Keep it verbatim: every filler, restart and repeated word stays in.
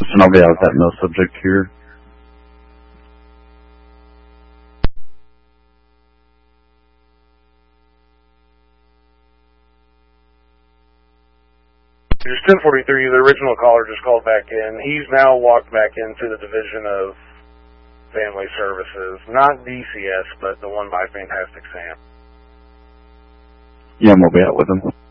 Houston, I'll be out with that mail subject here. There's ten forty-three, the original caller just called back in. He's now walked back into the Division of Family Services. Not D C S, but the one by Fantastic Sam. Yeah, I'm going to be out with him.